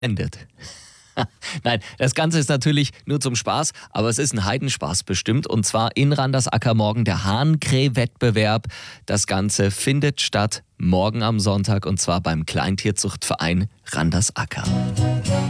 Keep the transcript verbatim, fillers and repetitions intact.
endet. Nein, das Ganze ist natürlich nur zum Spaß, aber es ist ein Heidenspaß bestimmt. Und zwar in Randersacker morgen der Hahnkräh-Wettbewerb. Das Ganze findet statt morgen am Sonntag und zwar beim Kleintierzuchtverein Randersacker.